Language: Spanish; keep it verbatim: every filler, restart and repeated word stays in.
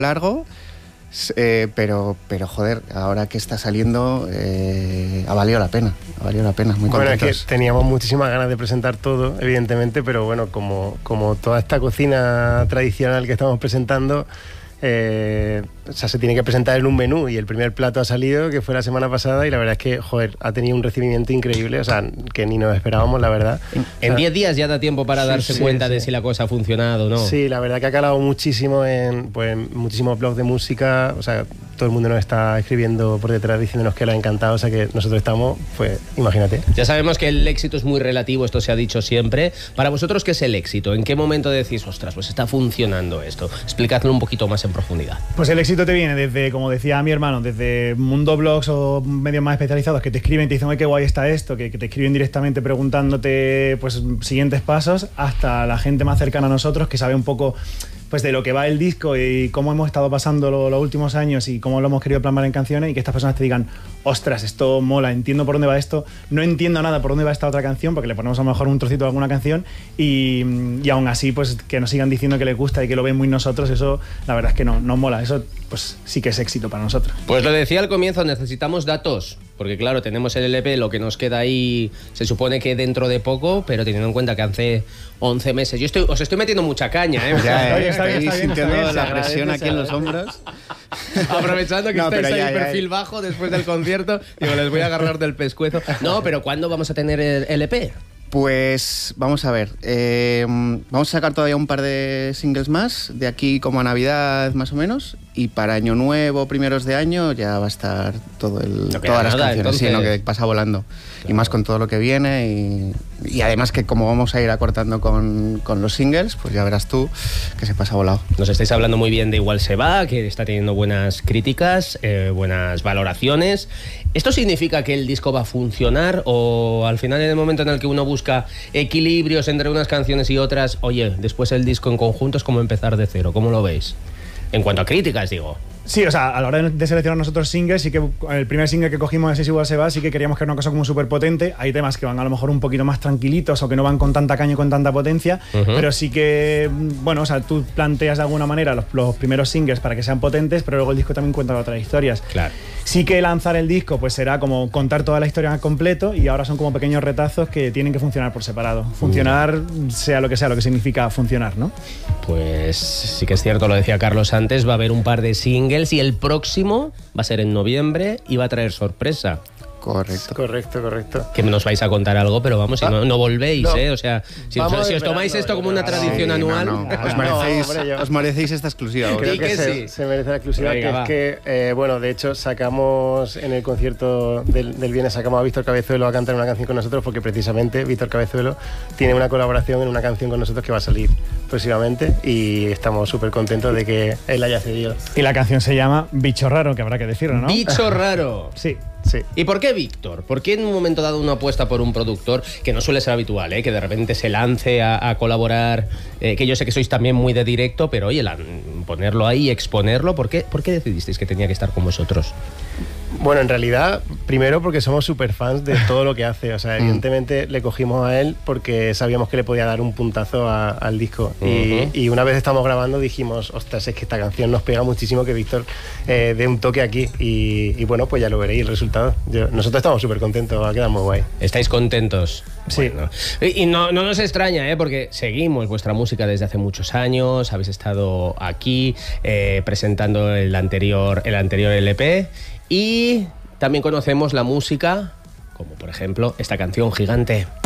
largo, eh, pero, pero joder, ahora que está saliendo, eh, ha valido la pena, ha valido la pena, muy contentos. Bueno, es que teníamos muchísimas ganas de presentar todo, evidentemente, pero bueno, como, como toda esta cocina tradicional que estamos presentando, Eh, o sea, se tiene que presentar en un menú y el primer plato ha salido, que fue la semana pasada, y la verdad es que, joder, ha tenido un recibimiento increíble, o sea, que ni nos esperábamos, la verdad. En diez días ya da tiempo para sí, darse sí, cuenta sí. de si la cosa ha funcionado o no. Sí, la verdad que ha calado muchísimo en pues, muchísimos blogs de música, o sea, todo el mundo nos está escribiendo por detrás diciéndonos que le ha encantado, o sea, que nosotros estamos, pues, imagínate. Ya sabemos que el éxito es muy relativo, esto se ha dicho siempre. Para vosotros, ¿qué es el éxito? ¿En qué momento decís, ostras, pues está funcionando esto? Explicadlo un poquito más en profundidad. Pues el éxito te viene desde, como decía mi hermano, desde mundo blogs o medios más especializados que te escriben y te dicen, oye, qué guay está esto, que, que te escriben directamente preguntándote pues siguientes pasos, hasta la gente más cercana a nosotros que sabe un poco pues de lo que va el disco y cómo hemos estado pasando lo, los últimos años y cómo lo hemos querido plasmar en canciones, y que estas personas te digan, ostras, esto mola, entiendo por dónde va esto, no entiendo nada por dónde va esta otra canción, porque le ponemos a lo mejor un trocito de alguna canción, y, y aún así pues que nos sigan diciendo que les gusta y que lo ven muy nosotros, eso la verdad es que no, nos mola, eso pues sí que es éxito para nosotros. Pues lo decía al comienzo, necesitamos datos, porque claro, tenemos el L P, lo que nos queda ahí se supone que dentro de poco, pero teniendo en cuenta que hace once meses, yo estoy, os estoy metiendo mucha caña, ¿eh? Ya, Oye, eh, está bien, estoy está bien, sintiendo está bien, la se presión agradece, aquí en se los hombros. Aprovechando que No, estáis pero ya, ahí ya, perfil ya. bajo después del concierto, digo, les voy a agarrar del pescuezo. No, pero ¿cuándo vamos a tener el L P? Pues vamos a ver, eh, vamos a sacar todavía un par de singles más, de aquí como a Navidad más o menos, y para Año Nuevo, primeros de año, ya va a estar todo el, No queda todas las nada, canciones, sí, entonces. no, que pasa volando. Claro. Y más con todo lo que viene, y, y además que como vamos a ir acortando con, con los singles, pues ya verás tú que se pasa volado. Nos estáis hablando muy bien de Igual se va, que está teniendo buenas críticas, eh, buenas valoraciones. ¿Esto significa que el disco va a funcionar o al final, en el momento en el que uno busca equilibrios entre unas canciones y otras, oye, después el disco en conjunto es como empezar de cero? ¿Cómo lo veis? En cuanto a críticas, digo. Sí, o sea, a la hora de seleccionar nosotros singles, sí que el primer single que cogimos de Igual se va, sí que queríamos que era una cosa como súper potente. Hay temas que van a lo mejor un poquito más tranquilitos o que no van con tanta caña y con tanta potencia, uh-huh. pero sí que, bueno, o sea, tú planteas de alguna manera los, los primeros singles para que sean potentes, pero luego el disco también cuenta otras historias. Claro. Sí que lanzar el disco pues será como contar toda la historia al completo, y ahora son como pequeños retazos que tienen que funcionar por separado. Funcionar, uh. sea lo que sea, lo que significa funcionar, ¿no? Pues sí que es cierto, lo decía Carlos antes, va a haber un par de singles y el próximo va a ser en noviembre y va a traer sorpresa. Correcto. Correcto, correcto. Que nos vais a contar algo, pero vamos, si no, no volvéis, no. ¿eh? O sea, si, os, si os tomáis esto como una tradición sí, anual... No, no. Os, merecéis, no, hombre, os merecéis esta exclusiva. Creo ¿Y que, que se, sí? se merece la exclusiva, Venga, que va. es que, eh, bueno, de hecho, sacamos en el concierto del, del viernes, sacamos a Víctor Cabezuelo a cantar una canción con nosotros, porque precisamente Víctor Cabezuelo tiene una colaboración en una canción con nosotros que va a salir próximamente, y estamos súper contentos de que él haya cedido. Y la canción se llama Bicho Raro, que habrá que decirlo, ¿no? Bicho raro. Sí. Sí. ¿Y por qué Víctor? ¿Por qué en un momento dado uno apuesta por un productor que no suele ser habitual, ¿eh? Que de repente se lance a, a colaborar? Eh, que yo sé que sois también muy de directo, pero oye, la, ponerlo ahí, exponerlo, ¿por qué, ¿por qué decidisteis que tenía que estar con vosotros? Bueno, en realidad, primero porque somos súper fans de todo lo que hace. O sea, evidentemente le cogimos a él porque sabíamos que le podía dar un puntazo a, al disco. Uh-huh. y, y una vez estamos grabando dijimos, ostras, es que esta canción nos pega muchísimo, que Víctor eh, dé un toque aquí. Y, y bueno, pues ya lo veréis el resultado. Yo, nosotros estamos súper contentos, va a quedar muy guay. ¿Estáis contentos? Sí. Bueno. Y, y no, no nos extraña, ¿eh? Porque seguimos vuestra música desde hace muchos años, habéis estado aquí eh, presentando el anterior, el anterior L P, y también conocemos la música, como por ejemplo esta canción Gigante.